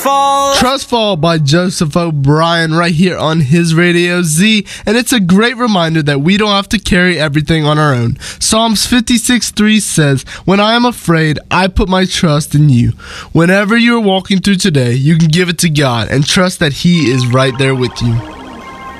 Fall. Trust Fall by Joseph O'Brien right here on his Radio Z. And it's a great reminder that we don't have to carry everything on our own. Psalms 56:3 says, "When I am afraid, I put my trust in you." Whenever you're walking through today, you can give it to God and trust that He is right there with you.